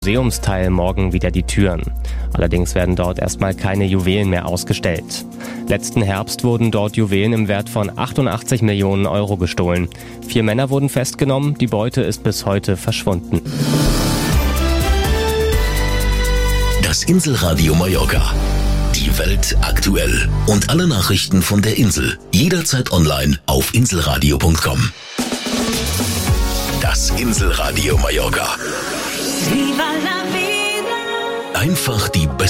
Museumsteil morgen wieder die Türen. Allerdings werden dort erstmal keine Juwelen mehr ausgestellt. Letzten Herbst wurden dort Juwelen im Wert von 88 Millionen Euro gestohlen. 4 Männer wurden festgenommen, die Beute ist bis heute verschwunden. Das Inselradio Mallorca. Die Welt aktuell. Und alle Nachrichten von der Insel. Jederzeit online auf inselradio.com. Das Inselradio Mallorca. Einfach die beste